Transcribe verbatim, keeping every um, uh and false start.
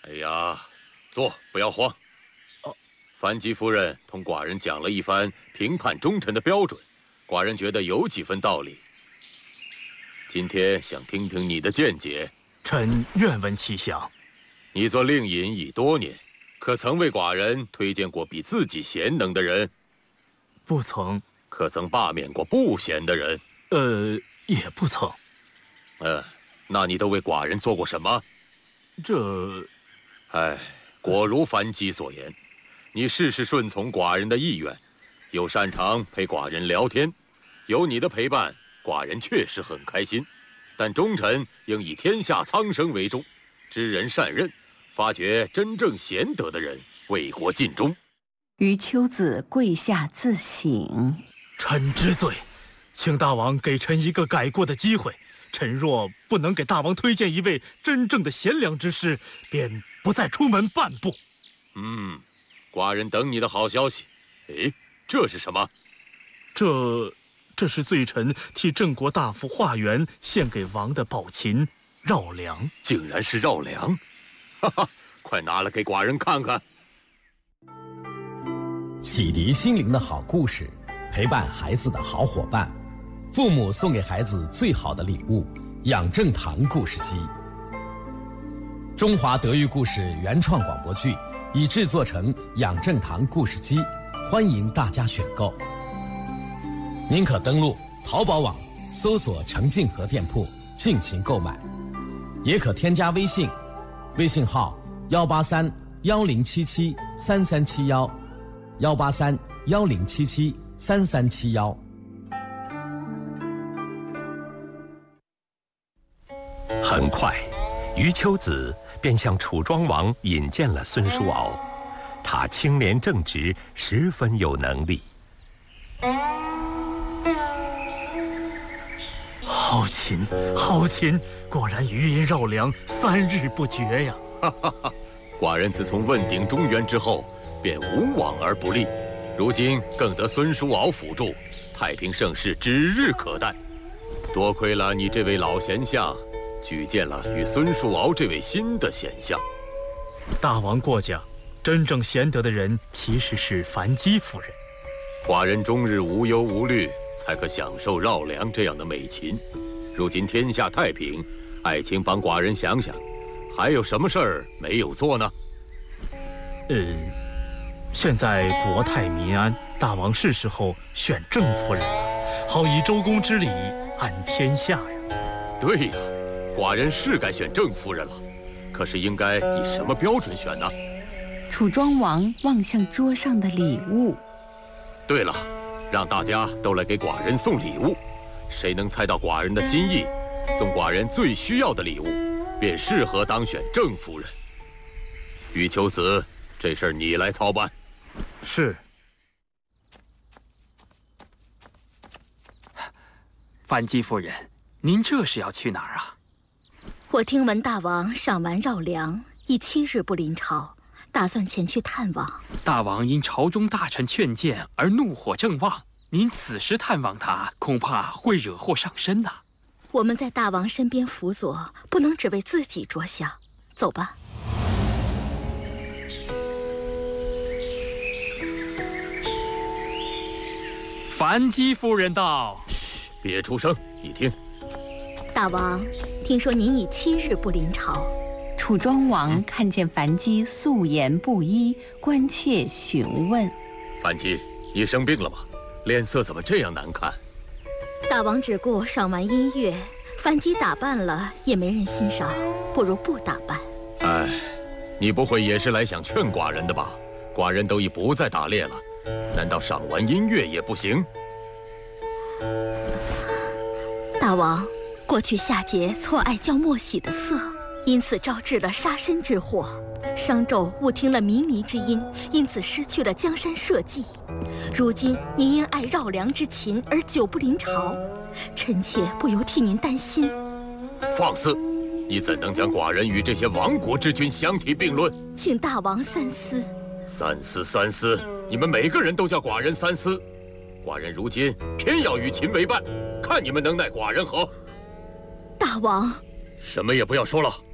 哎呀，坐，不要慌。哦，樊姬夫人同寡人讲了一番评判忠臣的标准，寡人觉得有几分道理。今天想听听你的见解。 臣愿闻其详。 你做令尹已多年，可曾为寡人推荐过比自己贤能的人？ 不曾。 可曾罢免过不贤的人？ 呃，也不曾。 呃，那你都为寡人做过什么？ 这…… 哎，果如樊姬所言，你事事顺从寡人的意愿，又擅长陪寡人聊天，有你的陪伴，寡人确实很开心。但忠臣应以天下苍生为重，知人善任，发掘真正贤德的人，为国尽忠。 余秋子跪下自省。 臣知罪，请大王给臣一个改过的机会。臣若不能给大王推荐一位真正的贤良之师，便不再出门半步。 嗯，寡人等你的好消息。哎，这是什么？ 这，这是罪臣替郑国大夫华元献给王的宝琴绕梁。 竟然是绕梁！哈哈，快拿来给寡人看看。 启迪心灵的好故事，陪伴孩子的好伙伴。父母送给孩子最好的礼物，养正堂故事机。中华德育故事原创广播剧已制作成养正堂故事机，欢迎大家选购。您可登录淘宝网搜索程静和店铺进行购买，也可添加微信，微信号幺八三幺零七七三三七幺，幺八三幺零七七三三七幺。 很快，余秋子便向楚庄王引荐了孙叔敖。他清廉正直，十分有能力。 好琴，好琴，果然余音绕梁，三日不绝呀！ 哈哈哈，寡人自从问鼎中原之后，便无往而不利，如今更得孙叔敖辅助，太平盛世指日可待。多亏了你这位老贤相，举荐了与孙叔敖这位新的贤相。 大王过奖，真正贤德的人其实是樊姬夫人。 寡人终日无忧无虑，才可享受绕梁这样的美琴。如今天下太平，爱卿帮寡人想想，还有什么事儿没有做呢？ 呃，现在国泰民安，大王是时候选正夫人了，好以周公之礼安天下呀。 对呀，寡人是该选正夫人了，可是应该以什么标准选呢？ 楚庄王望向桌上的礼物。 对了，让大家都来给寡人送礼物，谁能猜到寡人的心意，送寡人最需要的礼物，便适合当选正夫人。余秋子，这事儿你来操办。 是。 樊姬夫人，您这是要去哪儿啊？ 我听闻大王赏完绕梁，已七日不临朝，打算前去探望。 大王因朝中大臣劝谏而怒火正旺，您此时探望他，恐怕会惹祸上身呐。 我们在大王身边辅佐，不能只为自己着想。走吧。 樊姬夫人到。 嘘，别出声，你听。 大王，听说您已七日不临朝。 楚庄王看见樊姬素颜不一，关切询问： 樊姬，你生病了吗？脸色怎么这样难看？ 大王只顾赏完音乐，樊姬打扮了也没人欣赏，不如不打扮。 哎，你不会也是来想劝寡人的吧？寡人都已不再打猎了，难道赏完音乐也不行？ 大王，过去夏桀错爱叫莫喜的色，因此招致了杀身之祸。商纣误听了靡靡之音，因此失去了江山社稷。如今您因爱绕梁之情而久不临朝，臣妾不由替您担心。 放肆！你怎能将寡人与这些亡国之君相提并论？ 请大王三思。 三思三思！你们每个人都叫寡人三思。寡人如今偏要与秦为伴，看你们能奈寡人何？ 大王， 什么也不要说了。